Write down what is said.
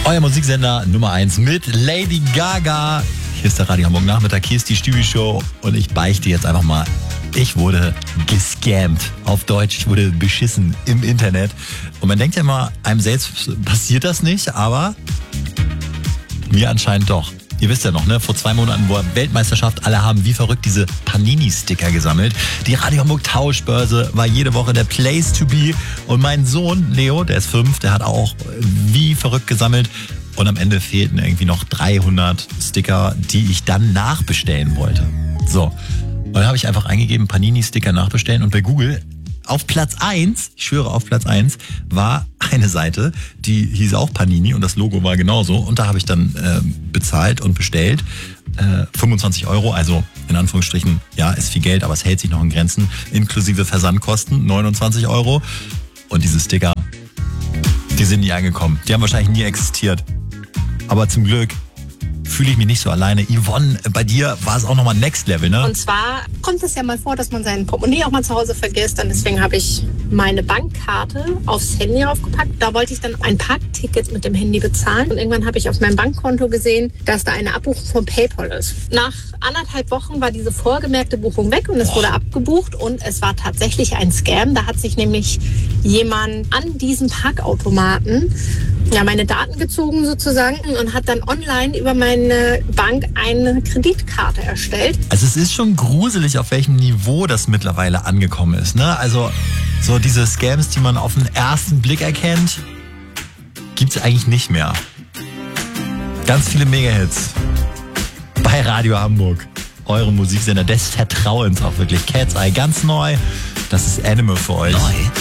Euer Musiksender Nummer 1 mit Lady Gaga. Hier ist der Radio Hamburg Nachmittag, hier ist die Stübi-Show und ich beichte jetzt einfach mal, ich wurde gescammt. Auf Deutsch, ich wurde beschissen im Internet. Und man denkt ja immer, einem selbst passiert das nicht, aber mir anscheinend doch. Ihr wisst ja noch, ne? Vor 2 Monaten war Weltmeisterschaft, alle haben wie verrückt diese Panini-Sticker gesammelt. Die Radio Hamburg Tauschbörse war jede Woche der Place to be. Und mein Sohn, Leo, der ist 5, der hat auch wie verrückt gesammelt. Und am Ende fehlten irgendwie noch 300 Sticker, die ich dann nachbestellen wollte. So, und dann habe ich einfach eingegeben, Panini-Sticker nachbestellen. Und bei Google auf Platz 1, ich schwöre auf Platz 1, war eine Seite, die hieß auch Panini und das Logo war genauso. Und da habe ich dann bezahlt und bestellt. 25 €, also in Anführungsstrichen, ja, ist viel Geld, aber es hält sich noch in Grenzen. Inklusive Versandkosten, 29 €. Und diese Sticker, die sind nie angekommen. Die haben wahrscheinlich nie existiert. Aber zum Glück fühle ich mich nicht so alleine. Yvonne, bei dir war es auch nochmal Next Level, ne? Und zwar kommt es ja mal vor, dass man sein Portemonnaie auch mal zu Hause vergisst. Und deswegen habe ich meine Bankkarte aufs Handy raufgepackt. Da wollte ich dann ein Parkticket mit dem Handy bezahlen. Und irgendwann habe ich auf meinem Bankkonto gesehen, dass da eine Abbuchung von PayPal ist. Nach 1,5 Wochen war diese vorgemerkte Buchung weg und es wurde abgebucht. Und es war tatsächlich ein Scam. Da hat sich nämlich jemand an diesem Parkautomaten meine Daten gezogen sozusagen und hat dann online über meine Bank eine Kreditkarte erstellt. Also es ist schon gruselig, auf welchem Niveau das mittlerweile angekommen ist, ne? Also so diese Scams, die man auf den ersten Blick erkennt, gibt es eigentlich nicht mehr. Ganz viele Mega-Hits bei Radio Hamburg. Eure Musiksender des Vertrauens auch wirklich. Cat's Eye, ganz neu. Das ist Animal für euch. Neu.